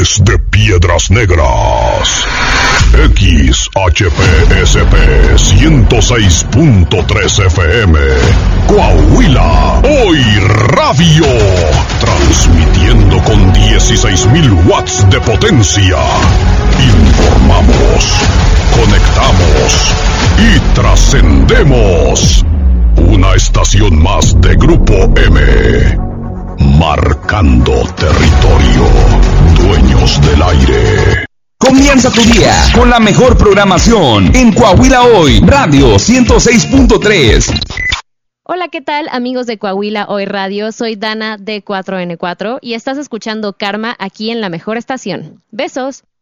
Desde Piedras Negras, XHPSP 106.3 FM, Coahuila, Hoy Radio, transmitiendo con 16,000 watts de potencia. Informamos, conectamos y trascendemos. Una estación más de Grupo M. Marcando territorio. Dueños del aire. Comienza tu día con la mejor programación en Coahuila Hoy, Radio 106.3. Hola, ¿qué tal, amigos de Coahuila Hoy Radio? Soy Dana de 4N4 y estás escuchando Karma aquí en la mejor estación. Besos.